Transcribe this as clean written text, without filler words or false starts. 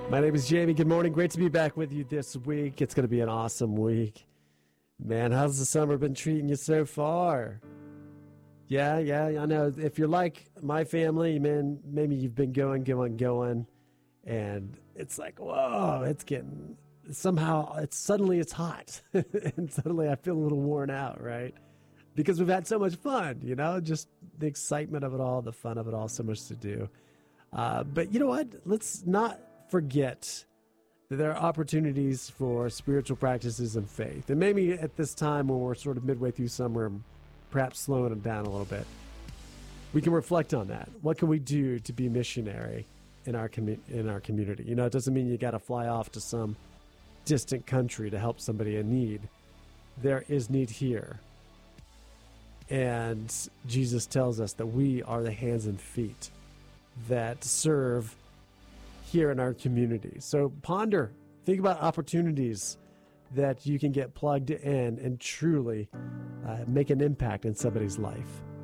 My name is Jamie. Good morning. Great to be back with you this week. It's going to be an awesome week. Man, how's the summer been treating you so far? Yeah, I know. If you're like my family, man, maybe you've been going, and it's like, whoa, it's getting, somehow, suddenly it's hot, and suddenly I feel a little worn out, right? Because we've had so much fun, just the excitement of it all, the fun of it all, so much to do. But you know what? Let's not forget that there are opportunities for spiritual practices and faith. And maybe at this time when we're sort of midway through summer, perhaps slowing it down a little bit, we can reflect on that. What can we do to be missionary in our community? It doesn't mean you got to fly off to some distant country to help somebody in need. There is need here. And Jesus tells us that we are the hands and feet that serve here in our community. So ponder, think about opportunities that you can get plugged in and truly make an impact in somebody's life.